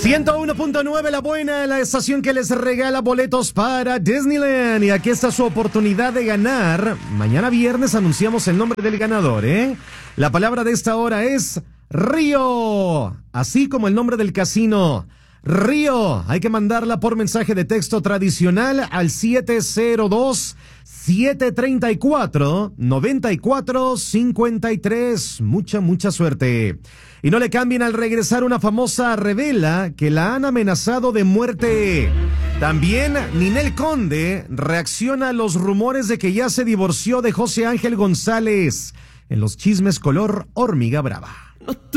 101.9 La Buena, la estación que les regala boletos para Disneyland. Y aquí está su oportunidad de ganar. Mañana viernes anunciamos el nombre del ganador, ¿eh? La palabra de esta hora es Río, así como el nombre del casino. Río, hay que mandarla por mensaje de texto tradicional al 702-734-9453. Mucha suerte. Y no le cambien al regresar. Una famosa revela que la han amenazado de muerte. También Ninel Conde reacciona a los rumores de que ya se divorció de José Ángel González. En los chismes color hormiga brava.